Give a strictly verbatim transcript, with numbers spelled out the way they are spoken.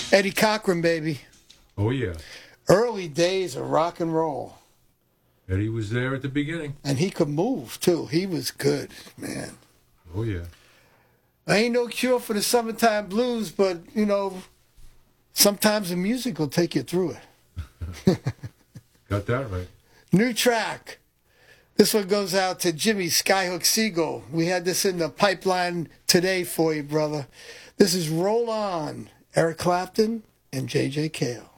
Eddie Cochran, baby. Oh, yeah. Early days of rock and roll. Eddie was there at the beginning. And he could move, too. He was good, man. Oh, yeah. I ain't no cure for the summertime blues, but, you know, sometimes the music will take you through it. Got that right. New track. This one goes out to Jimmy Skyhook Siegel. We had this in the pipeline today for you, brother. This is Roll On, Eric Clapton and J J. Cale.